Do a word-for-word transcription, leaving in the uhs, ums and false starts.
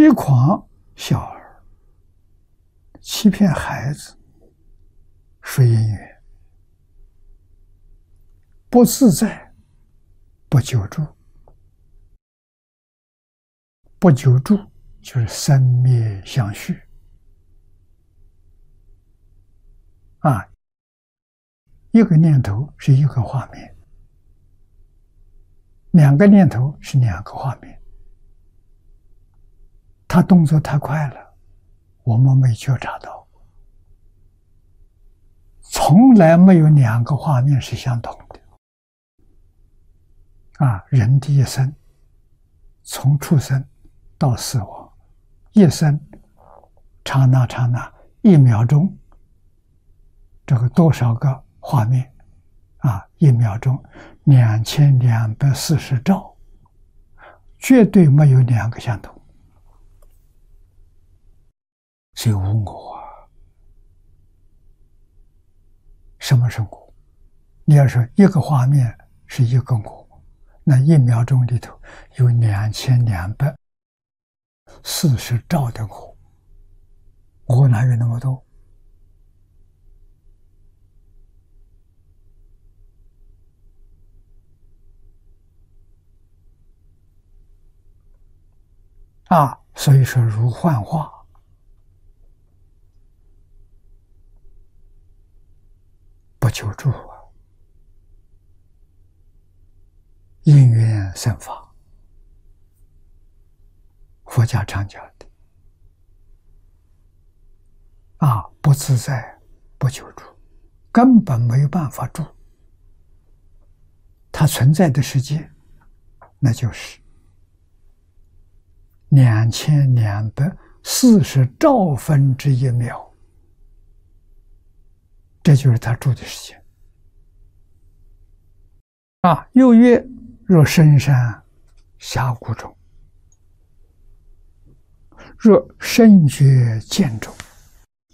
欺诳小儿，欺骗孩子，属因缘。不自在，不久住。不久住就是生灭相续啊！一个念头是一个画面，两个念头是两个画面。他动作太快了，我们没觉察到。从来没有两个画面是相同的啊！人的一生，从出生到死亡，一生刹那刹那一秒钟，这个多少个画面啊？一秒钟两千两百四十兆，绝对没有两个相同。所以无我啊。什么是我？你要说一个画面是一个我，那一秒钟里头有两千两百四十兆的我，我哪有那么多？啊，所以说如幻化。不求助啊，因缘生法，佛家常讲的啊，不自在，不求助，根本没有办法住。它存在的世界，那就是两千两百四十兆分之一秒。这就是他住的时间啊！又曰：若深山峡谷中，若深觉见中，